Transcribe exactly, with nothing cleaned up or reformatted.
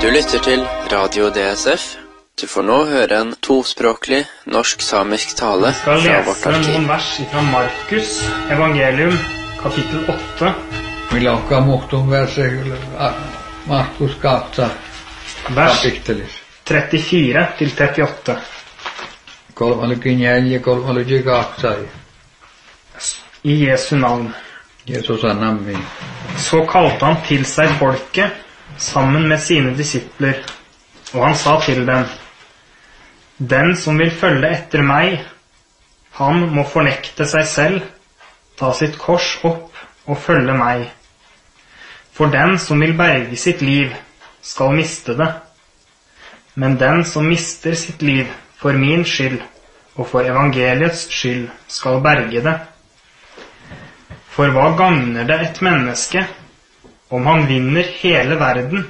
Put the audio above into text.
Du lytter til Radio D S F. Du får nå høre en tospråklig norsk-samisk tale fra vårt arkiv. Vi skal lese noen vers fra Markus evangelium, kapittel åtte. Millä on verse Markus kautta kapittelis. trettifire til trettiåtte. Kolmalukin jälje, kolmalukin katsai. I Jesu navn. Jesus er nammi. Så kalte han til seg folket sammen med sine disipler, og han sa til dem: Den som vil følge etter meg, han må fornekte seg selv, ta sitt kors opp og følge meg. For den som vil berge sitt liv, skal miste det. Men den som mister sitt liv for min skyld og for evangeliets skyld, skal berge det. For hva gagner det et menneske om han vinner hele verden